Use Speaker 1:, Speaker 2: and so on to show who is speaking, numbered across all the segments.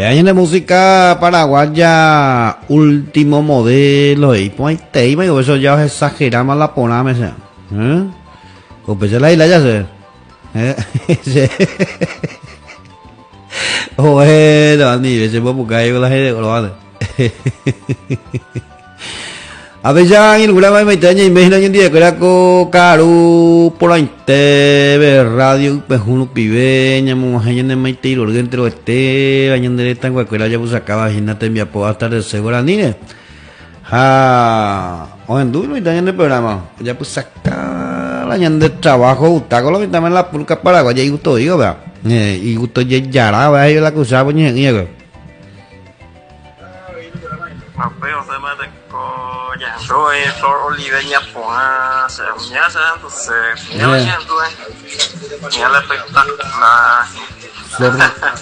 Speaker 1: Años de música paraguaya último modelo y pues ahí te eso ya exageramos la poname sea. O pues la isla ya sé. Bueno, ni ese puedo buscar con la gente lo hace. A veces en el programa de Maitaña y México en día que era con Caru por la TV radio pues uno pibeña mujer de Maite y lo entre los bañan de esta en cualquiera ya pues acaba imagínate mi apodo hasta de segura ni o en duro y también el programa ya pues saca la de trabajo está con lo que también la pulca paraguaya y gusto digo vea y gusto ya ya va ahí la cosa pues ni que
Speaker 2: ya soy Flor Oliveña Poa se unia entonces ya la espectacular
Speaker 1: Flor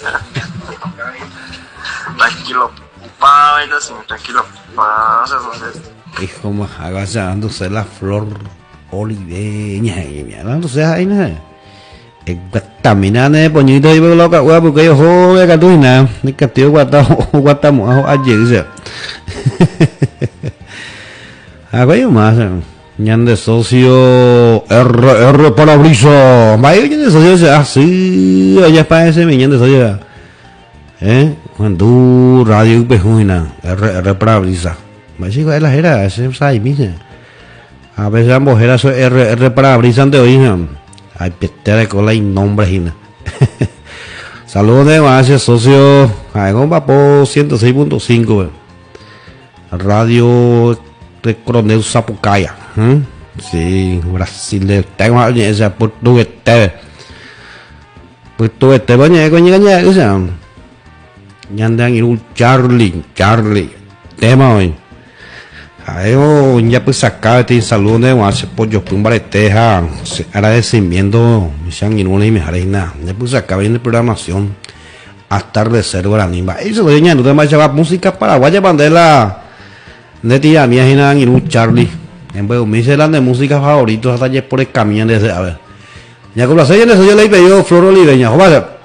Speaker 2: tranquilo pa y así tranquilo pa entonces
Speaker 1: hijo más agasándose la Flor Oliveña y mira entonces ahí no examinando poñito y lo que voy porque yo joder que tú nada ni que tío guatamo ayer dice hago más ñan de socio R parabrisa vaya ñan de socio así allá para ese ñan de socio cuando radio pejuna R parabrisa más chico es la era ese sai mije a veces ambos era eso R parabrisa de hoy hay pete de cola y nombre hina saludos de base socio hago papo 106.5 radio de Coronel Sapucaia, sí, Brasil, tengo alguien ese portugués, banyak coña que sea, ya andan ir un Charlie, tema hoy, ayo ya pues acá te saludo de más pollo pumba teja, agradecimiento, me sean y no le me harina, ya pues acá viene programación, hasta reserva la nimba, eso lo no te más llevar música paraguaya bandera. De tía mía ginan y un Charlie en vez me dice de música favoritos hasta ayer por el camión de ese a ver ya con la serie de eso yo le pedí Flor Oliveña joder